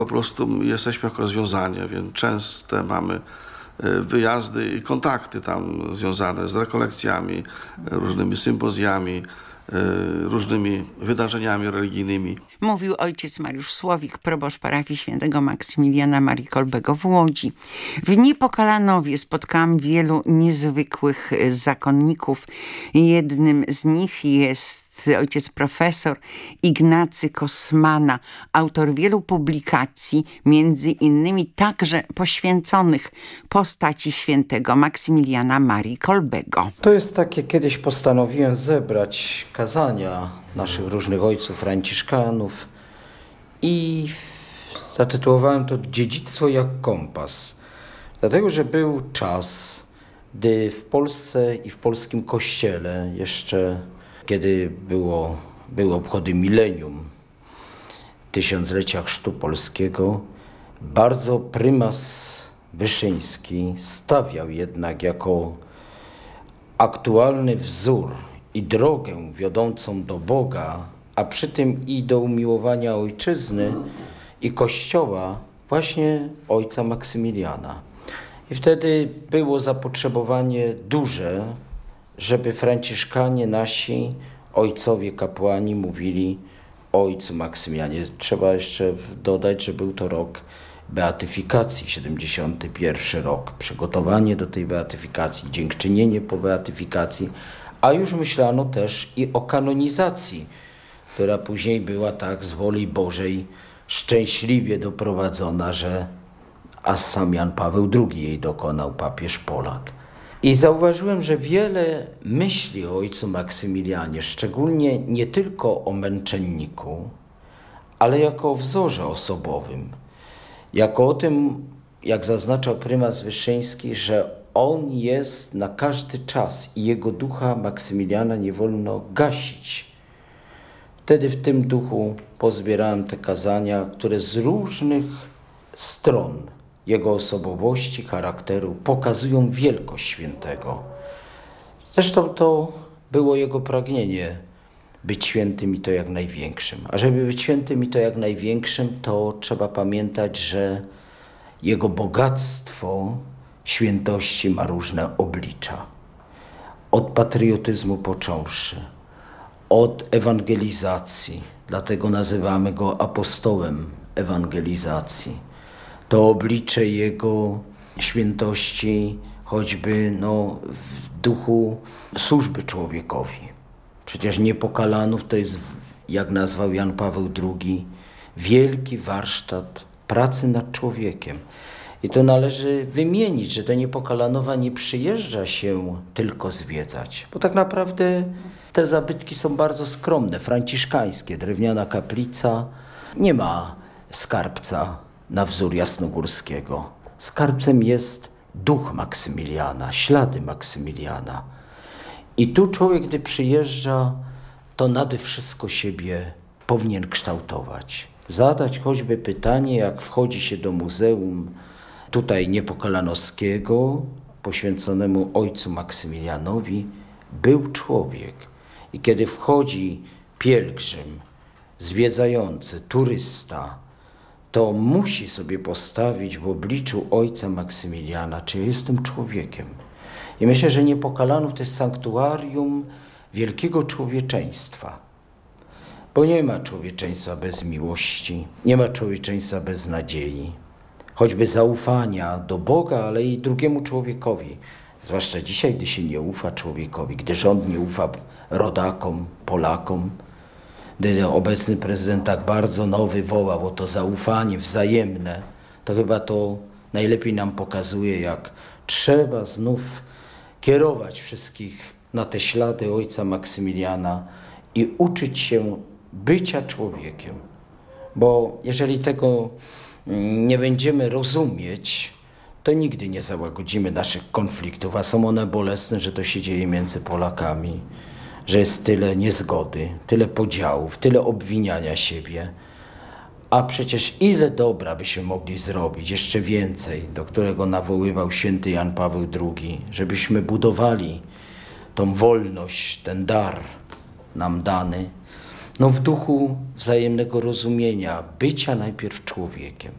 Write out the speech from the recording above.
Po prostu jesteśmy jako związani, więc częste mamy wyjazdy i kontakty tam związane z rekolekcjami, różnymi sympozjami, różnymi wydarzeniami religijnymi. Mówił ojciec Mariusz Słowik, proboszcz parafii świętego Maksymiliana Marii Kolbego w Łodzi. W Niepokalanowie spotkałam wielu niezwykłych zakonników. Jednym z nich jest ojciec profesor Ignacy Kosmana, autor wielu publikacji, między innymi także poświęconych postaci świętego Maksymiliana Marii Kolbego. To jest takie, kiedyś postanowiłem zebrać kazania naszych różnych ojców franciszkanów i zatytułowałem to Dziedzictwo jak kompas. Dlatego, że był czas, gdy w Polsce i w polskim kościele jeszcze, kiedy były obchody milenium, tysiąclecia chrztu polskiego, bardzo prymas Wyszyński stawiał jednak jako aktualny wzór i drogę wiodącą do Boga, a przy tym i do umiłowania ojczyzny i Kościoła, właśnie ojca Maksymiliana. I wtedy było zapotrzebowanie duże, żeby franciszkanie nasi, ojcowie kapłani mówili o ojcu Maksymilianie. Trzeba jeszcze dodać, że był to rok beatyfikacji, 71 rok. Przygotowanie do tej beatyfikacji, dziękczynienie po beatyfikacji, a już myślano też i o kanonizacji, która później była tak z woli Bożej szczęśliwie doprowadzona, że aż sam Jan Paweł II jej dokonał, papież Polak. I zauważyłem, że wiele myśli o ojcu Maksymilianie, szczególnie nie tylko o męczenniku, ale jako o wzorze osobowym. Jako o tym, jak zaznaczał prymas Wyszyński, że on jest na każdy czas i jego ducha Maksymiliana nie wolno gasić. Wtedy w tym duchu pozbierałem te kazania, które z różnych stron jego osobowości, charakteru pokazują wielkość świętego. Zresztą to było jego pragnienie, być świętym i to jak największym. A żeby być świętym i to jak największym, to trzeba pamiętać, że jego bogactwo świętości ma różne oblicza. Od patriotyzmu począwszy, od ewangelizacji, dlatego nazywamy go apostołem ewangelizacji. To oblicze jego świętości choćby w duchu służby człowiekowi. Przecież Niepokalanów to jest, jak nazwał Jan Paweł II, wielki warsztat pracy nad człowiekiem. I to należy wymienić, że do Niepokalanowa nie przyjeżdża się tylko zwiedzać, bo tak naprawdę te zabytki są bardzo skromne, franciszkańskie, drewniana kaplica, nie ma skarbca na wzór Jasnogórskiego. Skarbcem jest duch Maksymiliana, ślady Maksymiliana. I tu człowiek, gdy przyjeżdża, to nade wszystko siebie powinien kształtować. Zadać choćby pytanie, jak wchodzi się do muzeum tutaj niepokalanowskiego, poświęconemu ojcu Maksymilianowi, był człowiek. I kiedy wchodzi pielgrzym, zwiedzający, turysta, to musi sobie postawić w obliczu ojca Maksymiliana, czy ja jestem człowiekiem. I myślę, że Niepokalanów to jest sanktuarium wielkiego człowieczeństwa. Bo nie ma człowieczeństwa bez miłości, nie ma człowieczeństwa bez nadziei, choćby zaufania do Boga, ale i drugiemu człowiekowi. Zwłaszcza dzisiaj, gdy się nie ufa człowiekowi, gdy rząd nie ufa rodakom, Polakom, gdy obecny prezydent tak bardzo wołał o to zaufanie wzajemne, to chyba to najlepiej nam pokazuje, jak trzeba znów kierować wszystkich na te ślady ojca Maksymiliana i uczyć się bycia człowiekiem. Bo jeżeli tego nie będziemy rozumieć, to nigdy nie załagodzimy naszych konfliktów, a są one bolesne, że to się dzieje między Polakami, że jest tyle niezgody, tyle podziałów, tyle obwiniania siebie. A przecież ile dobra byśmy mogli zrobić, jeszcze więcej, do którego nawoływał święty Jan Paweł II, żebyśmy budowali tą wolność, ten dar nam dany, no w duchu wzajemnego rozumienia, bycia najpierw człowiekiem.